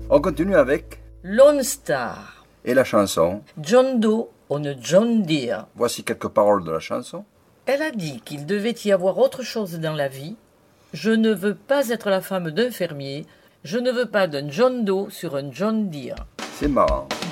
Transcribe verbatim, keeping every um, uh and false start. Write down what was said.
On continue avec Lone Star. et la chanson. John Doe on a John Deere. Voici quelques paroles de la chanson. Elle a dit qu'il devait y avoir autre chose dans la vie. Je ne veux pas être la femme d'un fermier. Je ne veux pas d'un John Doe sur un John Deere. C'est marrant.